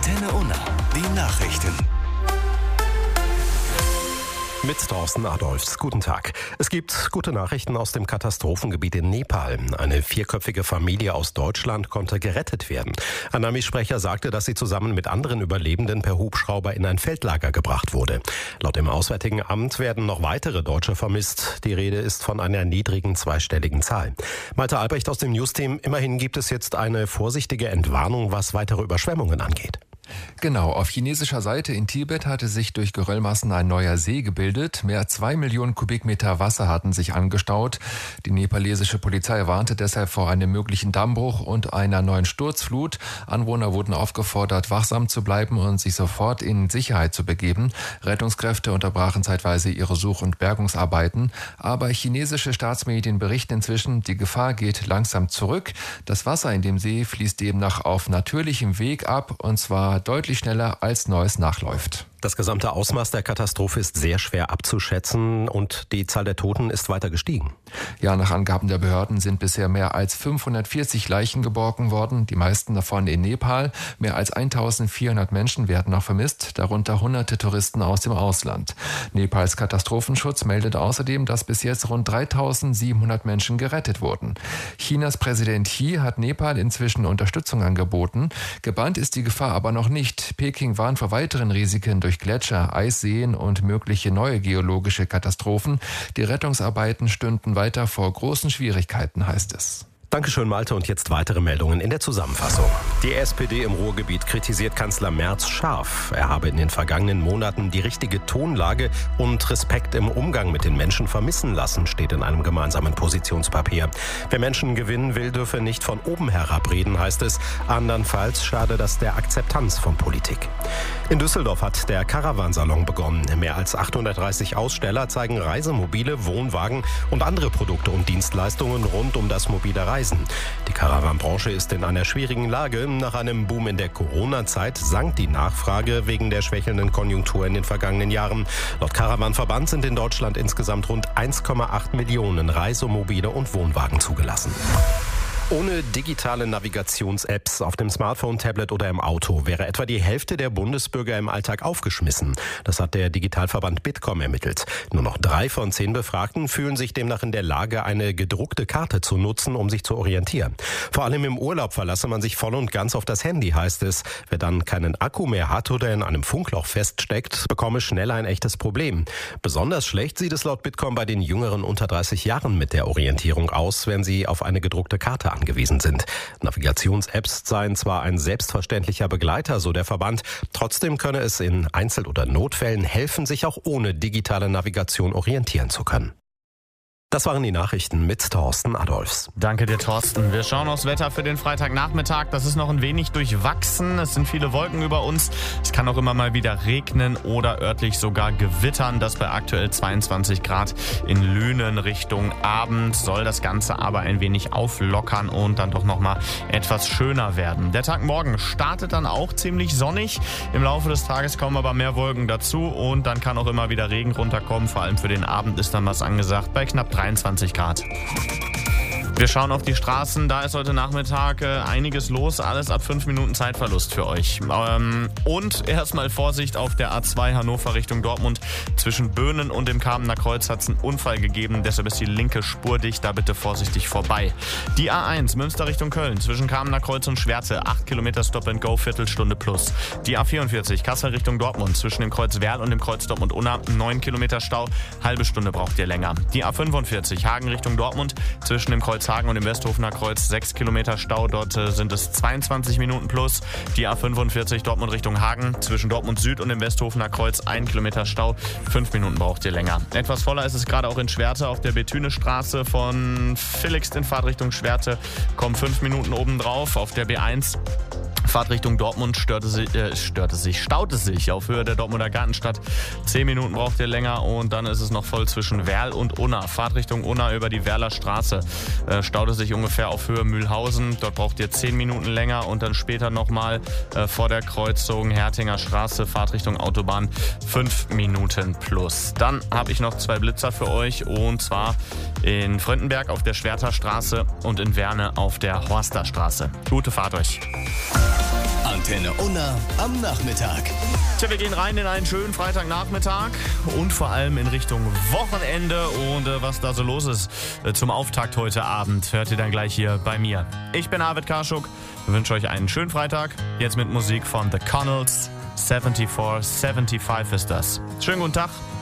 Antenne Unna, die Nachrichten. Mit Thorsten Adolfs. Guten Tag. Es gibt gute Nachrichten aus dem Katastrophengebiet in Nepal. Eine 4-köpfige Familie aus Deutschland konnte gerettet werden. Ein Armeesprecher sagte, dass sie zusammen mit anderen Überlebenden per Hubschrauber in ein Feldlager gebracht wurde. Laut dem Auswärtigen Amt werden noch weitere Deutsche vermisst. Die Rede ist von einer niedrigen zweistelligen Zahl. Malte Albrecht aus dem Newsteam. Immerhin gibt es jetzt eine vorsichtige Entwarnung, was weitere Überschwemmungen angeht. Genau, auf chinesischer Seite in Tibet hatte sich durch Geröllmassen ein neuer See gebildet. Mehr als 2 Millionen Kubikmeter Wasser hatten sich angestaut. Die nepalesische Polizei warnte deshalb vor einem möglichen Dammbruch und einer neuen Sturzflut. Anwohner wurden aufgefordert, wachsam zu bleiben und sich sofort in Sicherheit zu begeben. Rettungskräfte unterbrachen zeitweise ihre Such- und Bergungsarbeiten. Aber chinesische Staatsmedien berichten inzwischen, die Gefahr geht langsam zurück. Das Wasser in dem See fließt demnach auf natürlichem Weg ab, und zwar deutlich schneller als Neues nachläuft. Das gesamte Ausmaß der Katastrophe ist sehr schwer abzuschätzen und die Zahl der Toten ist weiter gestiegen. Ja, nach Angaben der Behörden sind bisher mehr als 540 Leichen geborgen worden, die meisten davon in Nepal. Mehr als 1400 Menschen werden noch vermisst, darunter hunderte Touristen aus dem Ausland. Nepals Katastrophenschutz meldet außerdem, dass bis jetzt rund 3700 Menschen gerettet wurden. Chinas Präsident Xi hat Nepal inzwischen Unterstützung angeboten. Gebannt ist die Gefahr aber noch nicht. Peking warnt vor weiteren Risiken durch Gletscher, Eisseen und mögliche neue geologische Katastrophen. Die Rettungsarbeiten stünden weiter vor großen Schwierigkeiten, heißt es. Dankeschön, Malte. Und jetzt weitere Meldungen in der Zusammenfassung. Die SPD im Ruhrgebiet kritisiert Kanzler Merz scharf. Er habe in den vergangenen Monaten die richtige Tonlage und Respekt im Umgang mit den Menschen vermissen lassen, steht in einem gemeinsamen Positionspapier. Wer Menschen gewinnen will, dürfe nicht von oben herab reden, heißt es. Andernfalls schade das der Akzeptanz von Politik. In Düsseldorf hat der Caravansalon begonnen. Mehr als 830 Aussteller zeigen Reisemobile, Wohnwagen und andere Produkte und Dienstleistungen rund um das mobile Reisen. Die Caravan-Branche ist in einer schwierigen Lage. Nach einem Boom in der Corona-Zeit sank die Nachfrage wegen der schwächelnden Konjunktur in den vergangenen Jahren. Laut Caravan-Verband sind in Deutschland insgesamt rund 1,8 Millionen Reisemobile und Wohnwagen zugelassen. Ohne digitale Navigations-Apps auf dem Smartphone, Tablet oder im Auto wäre etwa die Hälfte der Bundesbürger im Alltag aufgeschmissen. Das hat der Digitalverband Bitkom ermittelt. Nur noch 3 von 10 Befragten fühlen sich demnach in der Lage, eine gedruckte Karte zu nutzen, um sich zu orientieren. Vor allem im Urlaub verlasse man sich voll und ganz auf das Handy, heißt es. Wer dann keinen Akku mehr hat oder in einem Funkloch feststeckt, bekomme schnell ein echtes Problem. Besonders schlecht sieht es laut Bitkom bei den Jüngeren unter 30 Jahren mit der Orientierung aus, wenn sie auf eine gedruckte Karte angewiesen sind. Navigations-Apps seien zwar ein selbstverständlicher Begleiter, so der Verband, trotzdem könne es in Einzel- oder Notfällen helfen, sich auch ohne digitale Navigation orientieren zu können. Das waren die Nachrichten mit Thorsten Adolfs. Danke dir, Thorsten. Wir schauen aufs Wetter für den Freitagnachmittag. Das ist noch ein wenig durchwachsen. Es sind viele Wolken über uns. Es kann auch immer mal wieder regnen oder örtlich sogar gewittern. Das bei aktuell 22 Grad in Lünen Richtung Abend. Soll das Ganze aber ein wenig auflockern und dann doch nochmal etwas schöner werden. Der Tag morgen startet dann auch ziemlich sonnig. Im Laufe des Tages kommen aber mehr Wolken dazu und dann kann auch immer wieder Regen runterkommen. Vor allem für den Abend ist dann was angesagt bei knapp 23 Grad. Wir schauen auf die Straßen, da ist heute Nachmittag einiges los, alles ab 5 Minuten Zeitverlust für euch. Und erstmal Vorsicht auf der A2 Hannover Richtung Dortmund. Zwischen Böhnen und dem Kamener Kreuz hat es einen Unfall gegeben, deshalb ist die linke Spur dicht, da bitte vorsichtig vorbei. Die A1 Münster Richtung Köln, zwischen Kamener Kreuz und Schwerte, 8 Kilometer Stop-and-Go, Viertelstunde plus. Die A44 Kassel Richtung Dortmund, zwischen dem Kreuz Werl und dem Kreuz Dortmund-Unna, 9 Kilometer Stau, halbe Stunde braucht ihr länger. Die A45 Hagen Richtung Dortmund, zwischen dem Kreuz Hagen und dem Westhofener Kreuz 6 Kilometer Stau, dort sind es 22 Minuten plus. Die A45 Dortmund Richtung Hagen, zwischen Dortmund Süd und dem Westhofener Kreuz 1 Kilometer Stau, 5 Minuten braucht ihr länger. Etwas voller ist es gerade auch in Schwerte auf der Bethüne-Straße von Villigst in Fahrtrichtung Schwerte, kommen 5 Minuten obendrauf. Auf der B1 Fahrtrichtung Dortmund staute sich auf Höhe der Dortmunder Gartenstadt. 10 Minuten braucht ihr länger und dann ist es noch voll zwischen Werl und Unna. Fahrtrichtung Unna über die Werler Straße staute sich ungefähr auf Höhe Mühlhausen. Dort braucht ihr 10 Minuten länger und dann später nochmal vor der Kreuzung Hertinger Straße, Fahrtrichtung Autobahn 5 Minuten plus. Dann habe ich noch 2 Blitzer für euch und zwar in Fröndenberg auf der Schwerter Straße und in Werne auf der Horster Straße. Gute Fahrt euch. Antenne Unna am Nachmittag. Tja, wir gehen rein in einen schönen Freitagnachmittag und vor allem in Richtung Wochenende. Und was da so los ist zum Auftakt heute Abend, hört ihr dann gleich hier bei mir. Ich bin Arvid Karschuk, wünsche euch einen schönen Freitag. Jetzt mit Musik von The Connells. 74, 75 ist das. Schönen guten Tag.